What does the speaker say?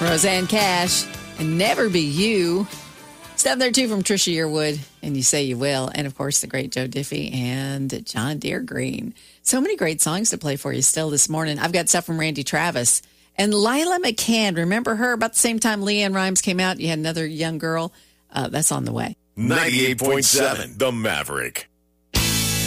Roseanne Cash, and Never Be You. Stuff there, too, from Trisha Yearwood, and You Say You Will. And, of course, the great Joe Diffie and John Deere Green. So many great songs to play for you still this morning. I've got stuff from Randy Travis. And Lila McCann, remember her? About the same time LeAnn Rimes came out, you had another young girl. That's on the way. 98.7, The Maverick.